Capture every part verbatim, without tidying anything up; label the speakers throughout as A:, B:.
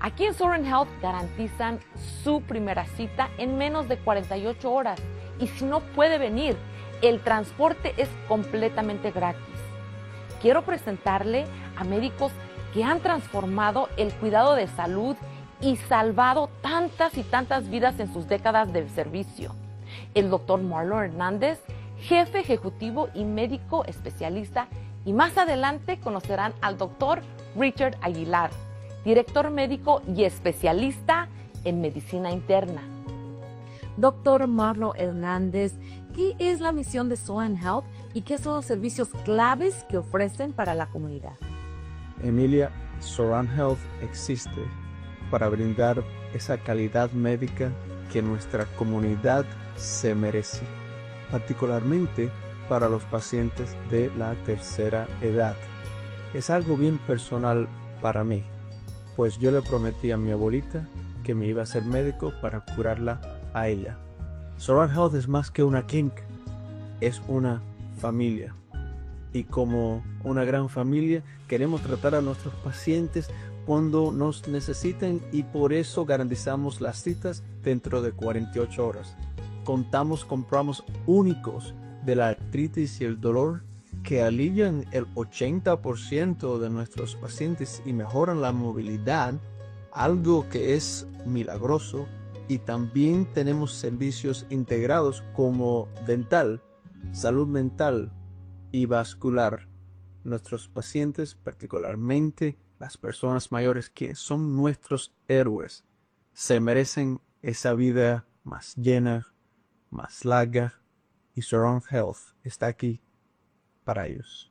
A: Aquí en Soaring Health garantizan su primera cita en menos de cuarenta y ocho horas. Y si no puede venir, el transporte es completamente gratis. Quiero presentarle a médicos que han transformado el cuidado de salud y salvado tantas y tantas vidas en sus décadas de servicio. El doctor Marlon Hernández, jefe ejecutivo y médico especialista, y más adelante conocerán al doctor Richard Aguilar, director médico y especialista en medicina interna.
B: Doctor Marlon Hernández, ¿qué es la misión de Soaring Health y qué son los servicios claves que ofrecen para la comunidad?
C: Emilia, Soaring Health existe para brindar esa calidad médica que nuestra comunidad se merece, particularmente para los pacientes de la tercera edad. Es algo bien personal para mí, pues yo le prometí a mi abuelita que me iba a ser médico para curarla a ella. Soaring Health es más que una clínica, es una familia. Y como una gran familia, queremos tratar a nuestros pacientes cuando nos necesiten y por eso garantizamos las citas dentro de cuarenta y ocho horas. Contamos con programas únicos de la artritis y el dolor que alivian el ochenta por ciento de nuestros pacientes y mejoran la movilidad, algo que es milagroso. Y también tenemos servicios integrados como dental, salud mental y vascular. Nuestros pacientes, particularmente las personas mayores que son nuestros héroes, se merecen esa vida más llena, más larga, y Soaring Health está aquí para ellos.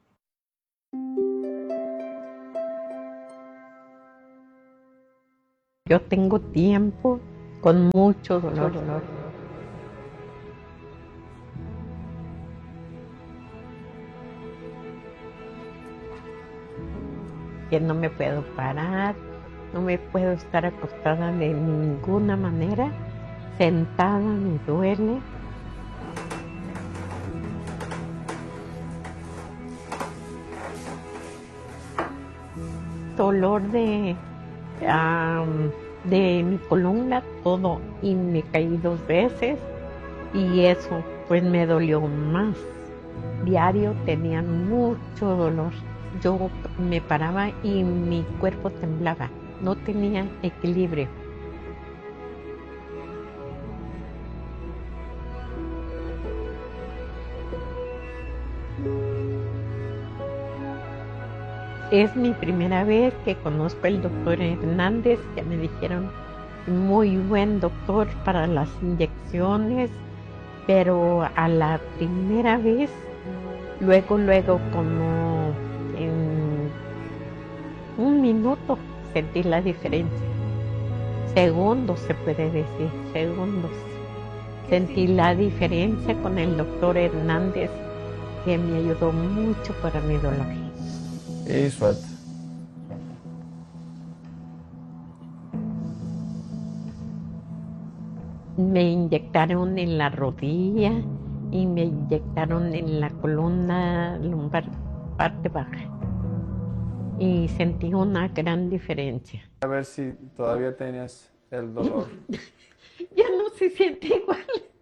D: Yo tengo tiempo con mucho dolor. dolor. Que no me puedo parar, no me puedo estar acostada de ninguna manera, sentada me duele. Dolor de, um, de mi columna, todo, y me caí dos veces y eso pues me dolió más. Diario tenía mucho dolor. Yo me paraba y mi cuerpo temblaba, no tenía equilibrio. Es mi primera vez que conozco al doctor Hernández, que me dijeron muy buen doctor para las inyecciones, pero a la primera vez, luego, luego como en un minuto sentí la diferencia. Segundos se puede decir, segundos. Sentí la diferencia con el doctor Hernández, que me ayudó mucho para mi dolor.
C: Y suelta.
D: Me inyectaron en la rodilla y me inyectaron en la columna lumbar, parte baja. Y sentí una gran diferencia.
C: A ver si todavía tenías el dolor.
D: Ya no se siente igual.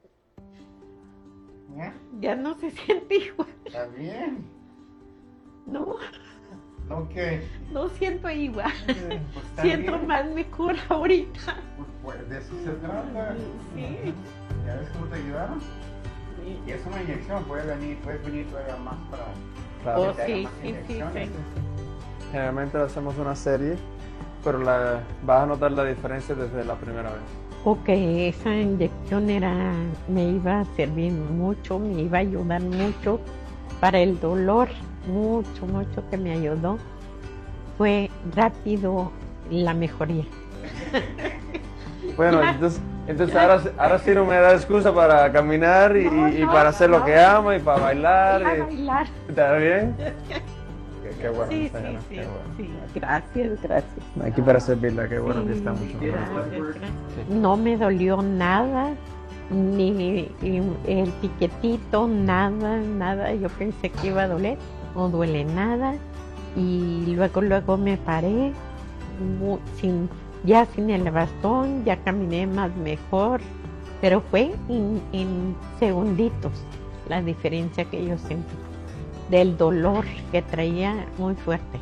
E: ¿Eh?
D: Ya no se siente igual.
E: Está bien.
D: No,
E: Ok.
D: no siento igual.
E: Eh, pues está
D: Siento
E: bien.
D: más mi cura ahorita.
E: Pues, pues de eso se trata.
D: Sí.
E: ¿Ya ves cómo te ayudaron? Y es una inyección, puede venir, puedes venir todavía más para
C: Claro.
D: Oh,
E: que te hagan
D: sí,
E: más
D: sí, sí,
E: inyecciones.
D: sí.
C: Generalmente hacemos una serie, pero la, vas a notar la diferencia desde la primera vez.
D: Ok, esa inyección era, me iba a servir mucho, me iba a ayudar mucho para el dolor, mucho, mucho que me ayudó. Fue rápido la mejoría.
C: Bueno, entonces, entonces ahora, ahora sí no me da excusa para caminar y,
D: No,
C: y
D: no,
C: para hacer lo
D: no.
C: que amo y para bailar.
D: A
C: y-
D: bailar.
C: ¿Está bien? Qué, qué bueno,
D: Sí,
C: señora,
D: sí, sí,
C: qué bueno.
D: sí. Gracias, gracias.
C: Aquí para servirla, qué bueno que
D: Sí,
C: está mucho mejor.
D: gracias, gracias. No me dolió nada, ni el piquetito, nada, nada. Yo pensé que iba a doler, no duele nada. Y luego, luego me paré mu- sin Ya sin el bastón, ya caminé más mejor, pero fue en, en segunditos la diferencia que yo sentí del dolor que traía muy fuerte.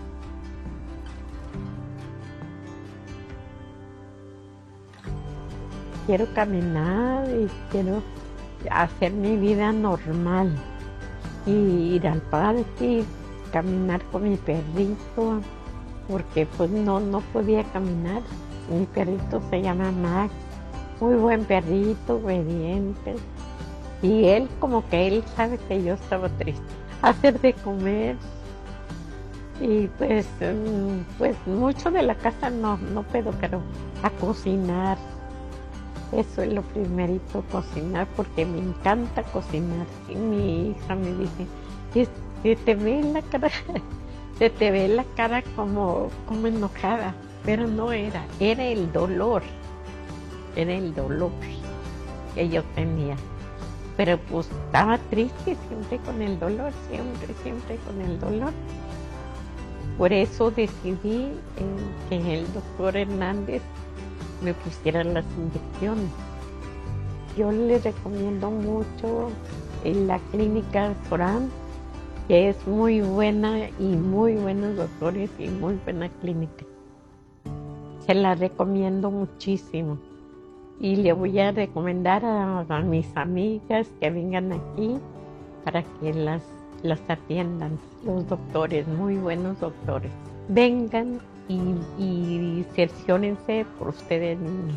D: Quiero caminar y quiero hacer mi vida normal y ir al parque, caminar con mi perrito, porque pues no, no podía caminar. Mi perrito se llama Max, muy buen perrito, obediente. Y él, como que él sabe que yo estaba triste. Hacer de comer. Y pues, pues mucho de la casa no, no puedo, pero a cocinar. Eso es lo primerito, cocinar, porque me encanta cocinar. Y mi hija me dice, se te ve la cara, se te ve la cara como, como enojada. Pero no era, era el dolor, era el dolor que yo tenía. Pero pues estaba triste siempre con el dolor, siempre, siempre con el dolor. Por eso decidí eh, que el doctor Hernández me pusiera las inyecciones. Yo le recomiendo mucho en la clínica Soran, que es muy buena y muy buenos doctores y muy buena clínica. Se la recomiendo muchísimo y le voy a recomendar a, a mis amigas que vengan aquí para que las, las atiendan, los doctores, muy buenos doctores. Vengan y, y cerciórense por ustedes mismos.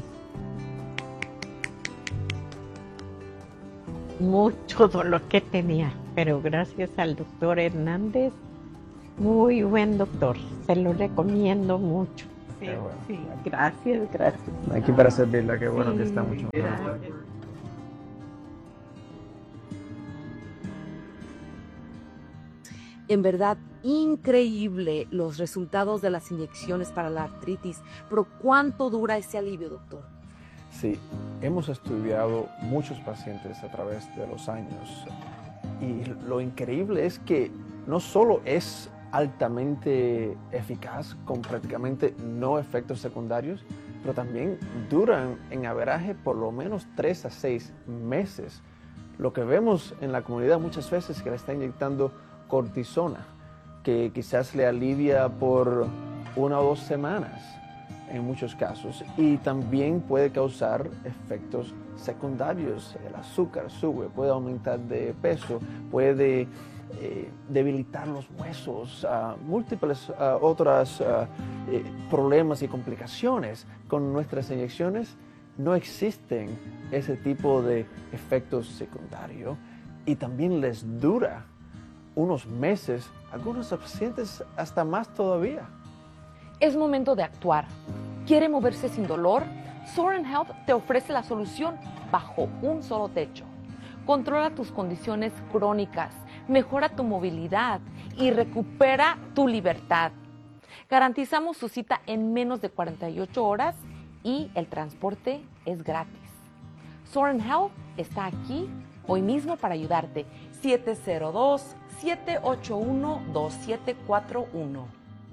D: Mucho dolor que tenía, pero gracias al doctor Hernández, muy buen doctor, se lo recomiendo mucho. Sí, bueno. Sí, gracias, gracias.
C: Aquí para servirla, qué bueno sí, que está mucho mejor.
B: En verdad, increíble los resultados de las inyecciones para la artritis. Pero ¿cuánto dura ese alivio, doctor?
C: Sí, hemos estudiado muchos pacientes a través de los años y lo increíble es que no solo es altamente eficaz, con prácticamente no efectos secundarios, pero también duran en averaje por lo menos tres a seis meses. Lo que vemos en la comunidad muchas veces es que le está inyectando cortisona, que quizás le alivia por una o dos semanas en muchos casos, y también puede causar efectos secundarios. El azúcar sube, puede aumentar de peso, puede Eh, debilitar los huesos, uh, múltiples uh, otros uh, eh, problemas y complicaciones. Con nuestras inyecciones no existen ese tipo de efectos secundarios y también les dura unos meses, algunos pacientes hasta más todavía.
A: Es momento de actuar. ¿Quiere moverse sin dolor? Soran Health te ofrece la solución bajo un solo techo. Controla tus condiciones crónicas, mejora tu movilidad y recupera tu libertad. Garantizamos su cita en menos de cuarenta y ocho horas y el transporte es gratis. Soran Health está aquí hoy mismo para ayudarte. siete cero dos, siete ocho uno, dos siete cuatro uno.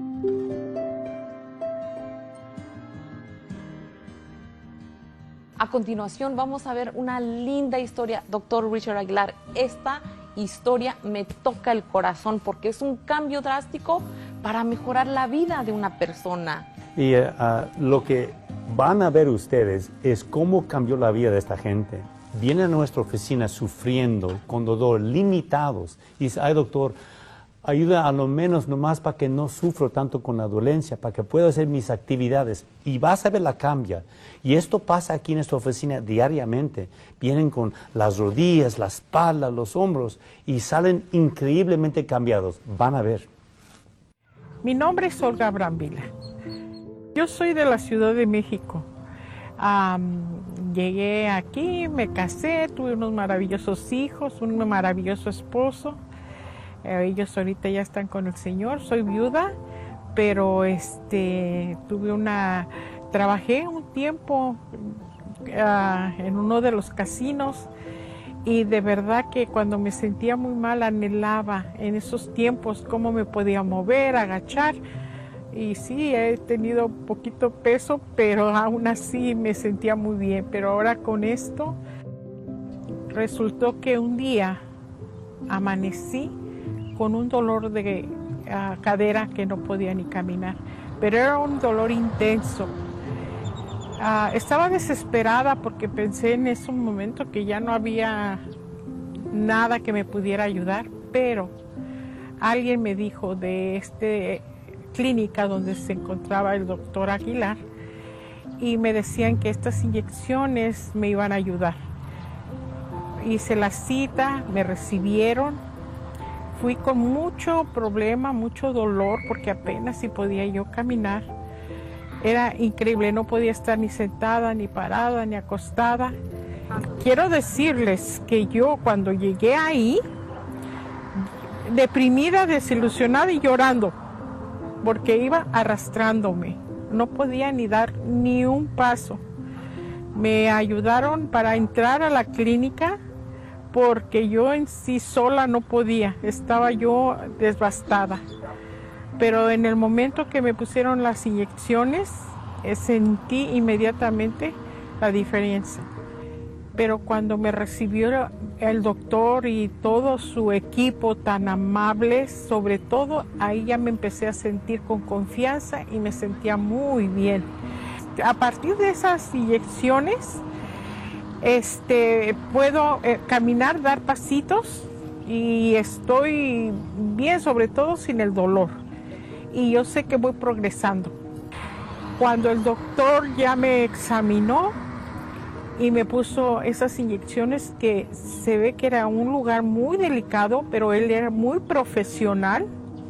A: A continuación vamos a ver una linda historia, doctor Richard Aguilar. Esta historia me toca el corazón porque es un cambio drástico para mejorar la vida de una persona.
F: Y uh, lo que van a ver ustedes es cómo cambió la vida de esta gente. Vienen a nuestra oficina sufriendo, con dolor, limitados. Y dice, ay doctor, ayuda a lo menos nomás para que no sufro tanto con la dolencia, para que pueda hacer mis actividades. Y vas a ver la cambia. Y esto pasa aquí en nuestra oficina diariamente. Vienen con las rodillas, la espalda, los hombros y salen increíblemente cambiados. Van a ver.
G: Mi nombre es Olga Brambila. Yo soy de la Ciudad de México. Um, llegué aquí, me casé, tuve unos maravillosos hijos, un maravilloso esposo. Eh, ellos ahorita ya están con el Señor. Soy viuda, pero este, tuve una, trabajé un tiempo uh, en uno de los casinos y de verdad que cuando me sentía muy mal anhelaba en esos tiempos cómo me podía mover, agachar, Y sí, he tenido poquito peso, pero aún así me sentía muy bien. Pero ahora con esto, resultó que un día amanecí con un dolor de uh, cadera que no podía ni caminar. Pero era un dolor intenso. Uh, estaba desesperada porque pensé en ese momento que ya no había nada que me pudiera ayudar, pero alguien me dijo de esta clínica donde se encontraba el doctor Aguilar y me decían que estas inyecciones me iban a ayudar. Hice la cita, me recibieron, fui con mucho problema, mucho dolor porque apenas si podía yo caminar. Era increíble, no podía estar ni sentada, ni parada, ni acostada. Quiero decirles que yo cuando llegué ahí, deprimida, desilusionada y llorando, porque iba arrastrándome. No podía ni dar ni un paso. Me ayudaron para entrar a la clínica porque yo en sí sola no podía. Estaba yo devastada. Pero en el momento que me pusieron las inyecciones, eh, sentí inmediatamente la diferencia. Pero cuando me recibió el doctor y todo su equipo tan amable, sobre todo ahí ya me empecé a sentir con confianza y me sentía muy bien. A partir de esas inyecciones, este, puedo eh, caminar, dar pasitos y estoy bien, sobre todo sin el dolor. Y yo sé que voy progresando. Cuando el doctor ya me examinó y me puso esas inyecciones, que se ve que era un lugar muy delicado, pero él era muy profesional,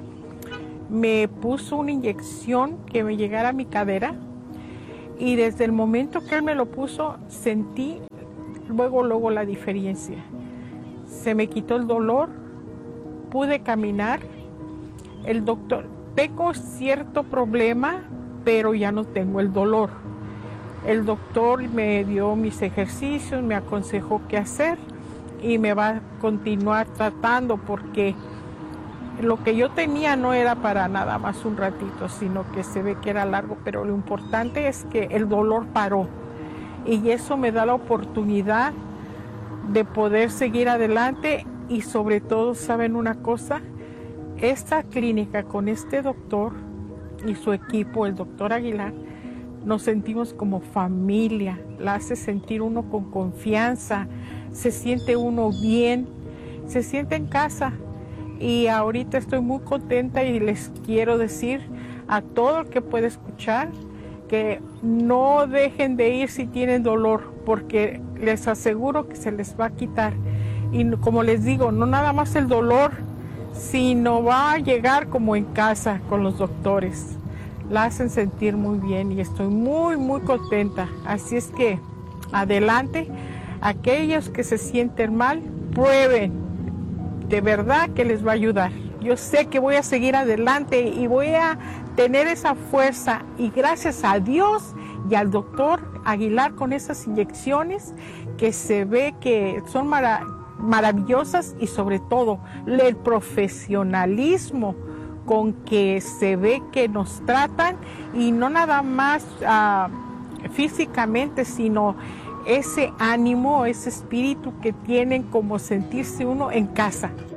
G: me puso una inyección que me llegara a mi cadera y desde el momento que él me lo puso sentí luego, luego la diferencia. Se me quitó el dolor, pude caminar. El doctor, tengo cierto problema, pero ya no tengo el dolor. El doctor me dio mis ejercicios, me aconsejó qué hacer y me va a continuar tratando porque lo que yo tenía no era para nada más un ratito, sino que se ve que era largo, pero lo importante es que el dolor paró y eso me da la oportunidad de poder seguir adelante y sobre todo, ¿saben una cosa? Esta clínica con este doctor y su equipo, el doctor Aguilar, nos sentimos como familia, la hace sentir uno con confianza, se siente uno bien, se siente en casa. Y ahorita estoy muy contenta y les quiero decir a todo el que puede escuchar que no dejen de ir si tienen dolor, porque les aseguro que se les va a quitar. Y como les digo, no nada más el dolor, sino va a llegar como en casa con los doctores. La hacen sentir muy bien y estoy muy, muy contenta. Así es que adelante, aquellos que se sienten mal, prueben. De verdad que les va a ayudar. Yo sé que voy a seguir adelante y voy a tener esa fuerza. Y gracias a Dios y al doctor Aguilar con esas inyecciones que se ve que son mara- maravillosas y sobre todo el profesionalismo con que se ve que nos tratan y no nada más uh, físicamente, sino ese ánimo, ese espíritu que tienen como sentirse uno en casa.